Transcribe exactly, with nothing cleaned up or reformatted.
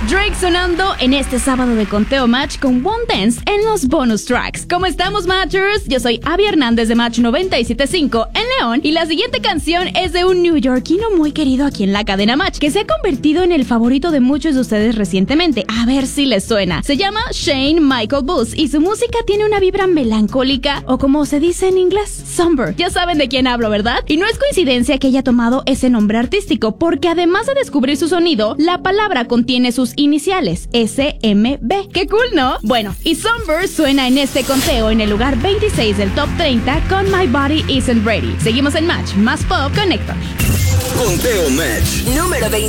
Drake sonando en este sábado de Conteo Match con One Dance en los bonus tracks. ¿Cómo estamos, Matchers? Yo soy Abby Hernández de Match noventa y siete punto cinco en León y la siguiente canción es de un neoyorquino muy querido aquí en la cadena Match que se ha convertido en el favorito de muchos de ustedes recientemente. A ver si les suena. Se llama Shane Michael Booth y su música tiene una vibra melancólica o como se dice en inglés, somber. Ya saben de quién hablo, ¿verdad? Y no es coincidencia que haya tomado ese nombre artístico porque además de descubrir su sonido, la palabra contiene sus iniciales, S M B. ¡Qué cool!, ¿no? Bueno, y Somber suena en este conteo en el lugar veintiséis del top treinta con My Body Isn't Ready. Seguimos en Match, más pop con Héctor. Conteo Match número veinte.